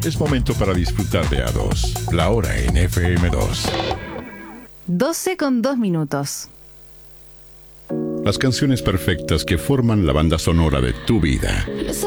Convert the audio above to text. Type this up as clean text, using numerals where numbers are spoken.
Es momento para disfrutar de A2, la hora en FM2. 12:02. Las canciones perfectas que forman la banda sonora de tu vida.